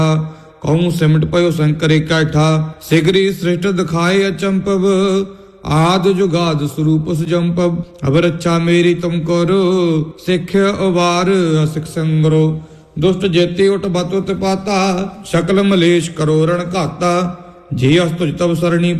कहूँ सिमट पयो शंकर कैठा सिगरी श्रेष्ठ दिखाए अचंपव आद जुगाद स्वरूप सुजंपव अब रक्षा मेरी तुम करो सिख उबार असिख संगरो दुष्ट जेते उठ बत उत पाता शकल मलेश करो रण घाता जे अस तुझ तब सरणी